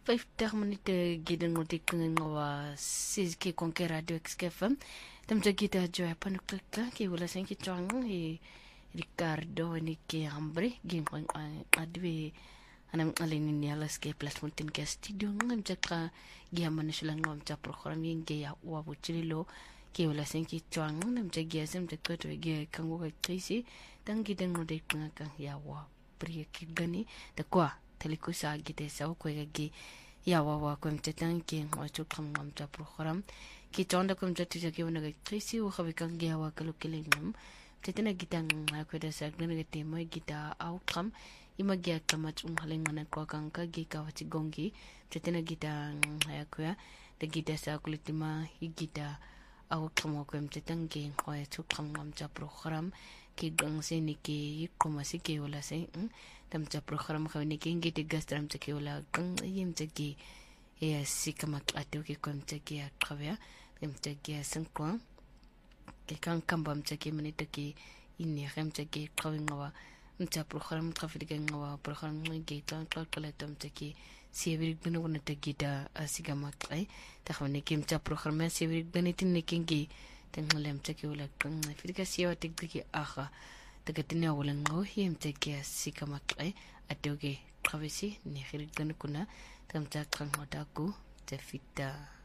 50 minute gidan mo tikung wa sis ki konke radio XFM tamja kita joy panukka ki wala sen ki chang hi Ricardo ni ki hambre gin kon adwe anam alini ni alas ke plus muntin ke studio ngam jaka gia manusla ngam cha program yin ge ya wa buchilo ki wala sen ki chang nam ja gia sem de ko to ge kango ka trisi tang gidan mo de kan ya wa priya ki gani de kwa telikusa gide sa ko gi ya wa ko mtetang ki wacho kam ngam ta program ki tonda ko mtetu ja ki wona trisi wo khabi kan gi wa kalo kilingam tetena gitang ko da sa gna ga tema gita outcome imagya kamat halengan ko kan ka gi ka wati gongi tetena gita ya ko ya de gita sa kulitima higita outcome ko mtetang ki ko ya kam ngam ta program ki gang se ni ki ko masike wala se tam cha program khawni ki ngi de gastram cha ki wala gang yim cha ki ya sikamak atu ki kom cha ki ya khavya yim cha ki san ko ki kan kambam cha ki mani ta ki inni kham cha ki khawin wa cha program khafri ki ngawa program ngi tan kala tam cha ki sibir gnu wona ta ki da sikamak ai ta khawni ki cha program sibir gni tin ni ki tanglem cha ki wala kan firika siwa tik ki akha tagatina wala ngo him take sikamak ai atoge khavisi ni khirgan kuna tamta kan hotaku tafita